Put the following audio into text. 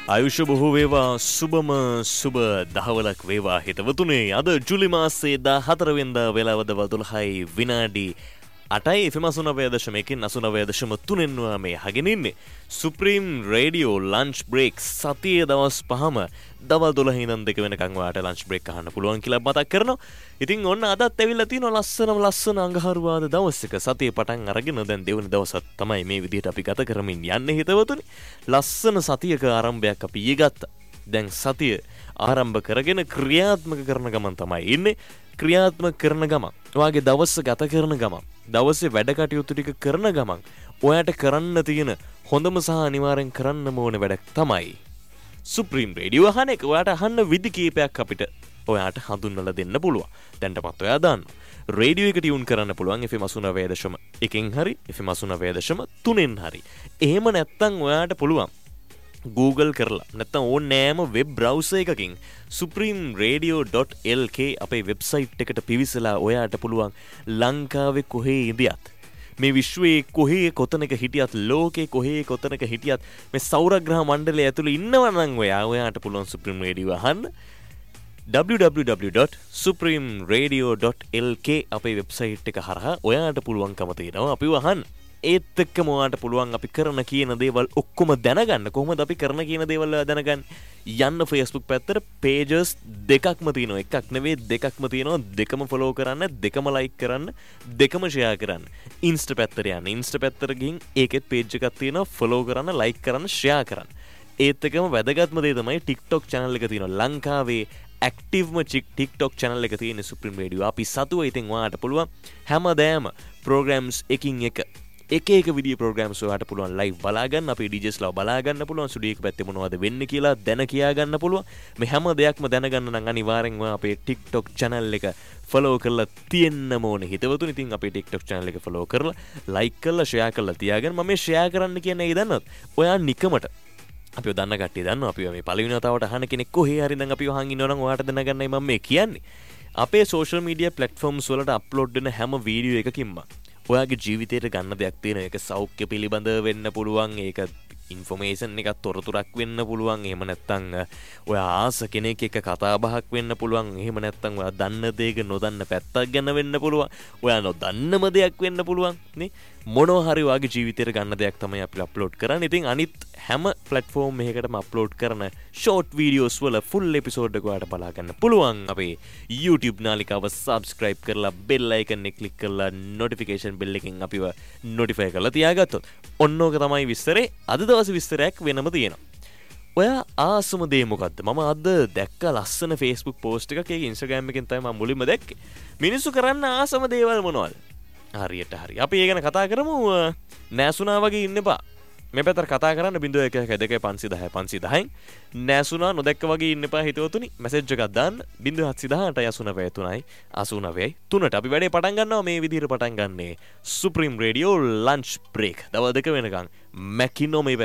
ආයුෂ බොහෝ වේවා සුබම සුබ දහවලක් වේවා හිතවතුනේ. අද ජූලි මාසයේ 14 වෙනිදා වෙලාව දවල් 12යි විනාඩි 8යි FM 89.1 89.3 මේ හගෙන ඉන්නේ සුප්‍රීම් රේඩියෝ ලන්ච් බ්‍රේක් සතියේ දවස් 5ම දවල් 12 ඉඳන් 2 වෙනකන් ඔයාලට ලන්ච් බ්‍රේක් අහන්න පුළුවන් කියලා මතක් කරනවා. ඉතින් ඔන්න අදත් ඇවිල්ලා තියෙනවා ලස්සන අඟහරුවාද දවසක සතියේ පටන් අරගෙන දැන් දෙවන දවසත් තමයි මේ විදිහට අපි ගත කරමින් යන්නේ හිතවතුනි. ලස්සන සතියක ආරම්භයක් අපි ඊගත්තා. දැන් සතිය ආරම්භ කරගෙන ක්‍රියාත්මක කරන ගමන් තමයි ඉන්නේ. ක්‍රියාත්මක කරන ගමන් ඔයාගේ දවස ගත කරන ගමන් දවසේ වැඩ කටයුතු ටික කරන ගමන් ඔයාට කරන්න තියෙන හොඳම සහ අනිවාර්යෙන් කරන්න ඕන වැඩක් තමයි සුප්‍රීම් රේඩියෝ අහන එක. ඔයාට අහන්න විදි කීපයක් අපිට ඔයාට හඳුන්වලා දෙන්න පුළුවන්. දැන්ටමත් ඔයා දන්න රේඩියෝ එක ටියුන් කරන්න පුළුවන් FM 89.1න් හරි FM 89.3න් හරි. එහෙම නැත්නම් ඔයාට පුළුවන් Google කරලා නැත්නම් ඕනෑම වෙබ් බ්‍රවුසර් එකකින් supremeradio.lk අපේ වෙබ්සයිට් එකට පිවිසලා ඔයාට පුළුවන් ලංකාවේ කොහේ ඉඳියත් මේ විශ්වයේ කොහේ කොතනක හිටියත් ලෝකේ කොහේ කොතනක හිටියත් මේ සෞරග්‍රහ මණ්ඩලය ඇතුළේ ඉන්නවා නම් ඔයාට පුළුවන් සුප්‍රීම් රේඩියෝ අහන්න. www.supremeradio.lk අපේ වෙබ්සයිට් එක හරහා ඔයාට පුළුවන්කම තියෙනවා අපිව අහන්න. ඒත් එක්කම ඔයාට පුළුවන් අපි කරන කියන දේවල් ඔක්කොම දැනගන්න. කොහොමද අපි කරන කියන දේවල් දැනගන්න? යන්න Facebook පැත්තට pages දෙකක්ම තියෙනවා. එකක් නෙවෙයි දෙකක්ම තියෙනවා. දෙකම follow කරන්න, දෙකම like කරන්න, දෙකම share කරන්න. Insta පැත්තට යන්න. Insta පැත්තට ගිහින් ඒකෙත් page එකක් තියෙනවා. follow කරන්න, like කරන්න, share කරන්න. ඒත් එක්කම වැදගත්ම දේ තමයි TikTok channel එක තියෙනවා. ලංකාවේ ඇක්ටිව්ම TikTok channel එක තියෙන සුප්‍රීම් රේඩියෝ. අපි සතුව ඉතින් ඔයාට පුළුවන් හැමදාම programs එකින් එක විදිහේ programs ඔයාට පුළුවන් live බලා ගන්න. අපේ DJs ලා බලා ගන්න පුළුවන්. ස්ටුඩියෝ එක පැත්තේ මොනවද වෙන්නේ කියලා දැන කියා ගන්න පුළුවන්. මේ හැම දෙයක්ම දැනගන්න නම් අනිවාර්යෙන් ඔයා අපේ TikTok channel එක follow කරලා තියෙන්න ඕනේ හිතවතුනි. ඉතින් අපේ TikTok channel එක follow කරලා like කරලා share කරලා තියාගන්න. මම මේ share කරන්න කියන්නේ ඒ දන්නවද? ඔයා නිකමට අපිව දන්න කට්ටිය දන්නවා. අපිව මේ පළවෙනි වතාවට අහන කෙනෙක් කොහේ හරි නම් අපිව අහන් ඉන්නවනම් ඔයාට දැනගන්නයි මම මේ කියන්නේ. අපේ social media platforms වලට upload වෙන හැම වීඩියෝ එකකින්ම ඔයාගේ ජීවිතයට ගන්න දෙයක් තියෙන. ඒක සෞඛ්‍ය පිළිබඳව වෙන්න පුළුවන්. ඒක ඉන්ෆෝමේෂන් එකක් තොරතුරක් වෙන්න පුළුවන්. එහෙම නැත්නම් ඔයා ආස කෙනෙක් එක්ක කතා බහක් වෙන්න පුළුවන්. එහෙම නැත්නම් ඔයා දන්න දෙයක නොදන්න පැත්තක් ගැන වෙන්න පුළුවන්. ඔයා නොදන්නම දෙයක් වෙන්න පුළුවන් නේ. මොනවා හරි ඔයාගේ ජීවිතයට ගන්න දෙයක් තමයි අපි අප්ලෝඩ් කරන්නේ. ඉතින් අනිත් හැම platform එකකටම අප්ලෝඩ් කරන short videos වල full episode එක ඔයාලට බලා ගන්න පුළුවන්. අපේ YouTube නාලිකාව subscribe කරලා bell icon එක click කරලා notification bell එකෙන් අපිව notify කරලා තියාගත්තොත් ඔන්න ඕක තමයි විස්තරේ. අද දවසේ විස්තරයක් වෙනම තියෙනවා. ඔයා ආසම දේ මොකද්ද? මම අද දැක්ක ලස්සන Facebook post එකක්. ඒක Instagram එකෙන් තමයි මම මුලින්ම දැක්කේ. මිනිස්සු කරන්න ආසම දේවල් මොනවද? හරියට හරි. අපි ඒ ගැන කතා කරමු. නෑසුනා වගේ ඉන්න එපා. මේ පැත්තට කතා කරන්න 0112 නෑසුනා නොදැක්ක වගේ ඉන්න එපා හිතවතුනි. මැසේජ් එකක් දාන්න 07188983 අපි වැඩේ පටන් ගන්නවා. මේ විදිහට පටන් ගන්නේ සුප්‍රීම් රේඩියෝ ලන්ච් බ්‍රේක්. දවල් 2 වෙනකන් මැකිනෝ මේ